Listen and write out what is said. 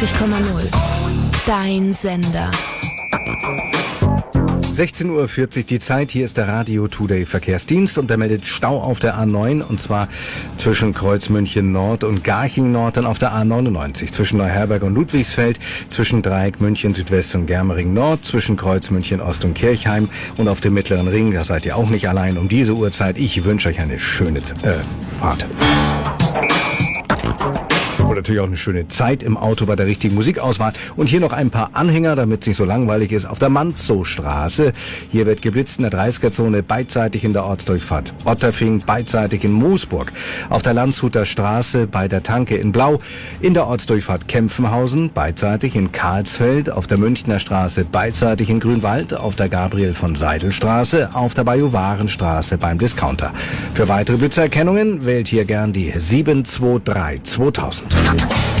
Dein Sender. 16:40 Uhr die Zeit, hier ist der Radio Today Verkehrsdienst und der meldet Stau auf der A9 und zwar zwischen Kreuzmünchen Nord und Garching Nord, dann auf der A99 zwischen Neuherberg und Ludwigsfeld, zwischen Dreieck München Südwest und Germering Nord, zwischen Kreuzmünchen Ost und Kirchheim und auf dem Mittleren Ring, da seid ihr auch nicht allein um diese Uhrzeit. Ich wünsche euch eine schöne Fahrt. Und natürlich auch eine schöne Zeit im Auto bei der richtigen Musikauswahl. Und hier noch ein paar Anhänger, damit es nicht so langweilig ist, auf der Manzow-Straße. Hier wird geblitzt in der 30er-Zone, beidseitig in der Ortsdurchfahrt Otterfing, beidseitig in Moosburg. Auf der Landshuter Straße bei der Tanke in Blau, in der Ortsdurchfahrt Kempfenhausen, beidseitig in Karlsfeld, auf der Münchner Straße, beidseitig in Grünwald, auf der Gabriel von Seidel Straße, auf der Bajuwarenstraße beim Discounter. Für weitere Blitzerkennungen wählt hier gern die 723 2000.